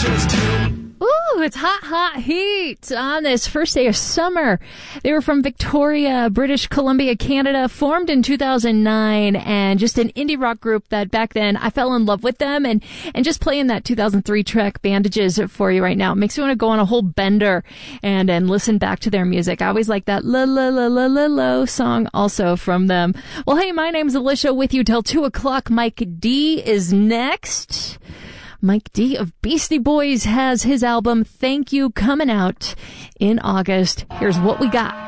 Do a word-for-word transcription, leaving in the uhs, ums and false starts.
Ooh, it's hot, hot heat on this first day of summer. They were from Victoria, British Columbia, Canada, formed in two thousand nine, and just an indie rock group that back then I fell in love with them, and, and just playing that two thousand three track Bandages for you right now makes me want to go on a whole bender and, and listen back to their music. I always like that la la la la la la song also from them. Well, hey, my name's Alicia with you till two o'clock. Mike D is next. Mike D of Beastie Boys has his album Thank You coming out in August. Here's what we got.